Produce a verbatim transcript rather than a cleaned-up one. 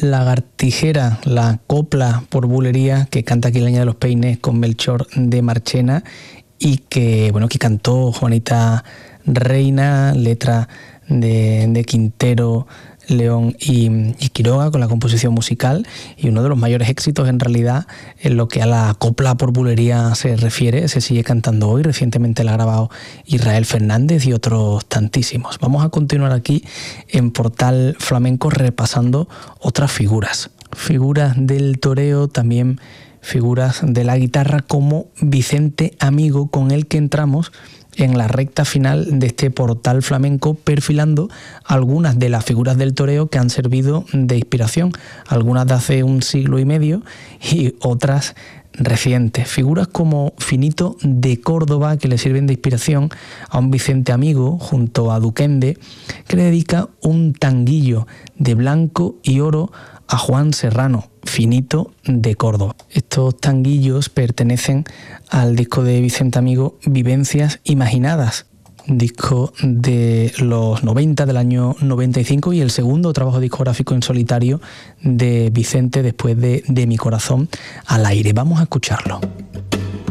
Lagartijera, la copla por bulería que canta Aquileña de los Peines con Melchor de Marchena y que, bueno, que cantó Juanita Reina, letra de, de Quintero, León y, y Quiroga con la composición musical, y uno de los mayores éxitos en realidad en lo que a la copla por bulería se refiere. Se sigue cantando hoy, recientemente la ha grabado Israel Fernández y otros tantísimos. Vamos a continuar aquí en Portal Flamenco repasando otras figuras, figuras del toreo, también figuras de la guitarra, como Vicente Amigo, con el que entramos en la recta final de este Portal Flamenco, perfilando algunas de las figuras del toreo que han servido de inspiración, algunas de hace un siglo y medio y otras recientes. Figuras como Finito de Córdoba, que le sirven de inspiración a un Vicente Amigo junto a Duquende, que le dedica un tanguillo de blanco y oro a Juan Serrano, Finito de Córdoba. Estos tanguillos pertenecen al disco de Vicente Amigo, Vivencias Imaginadas, disco de los noventa, del año noventa y cinco, y el segundo trabajo discográfico en solitario de Vicente después de De mi corazón al aire. Vamos a escucharlo.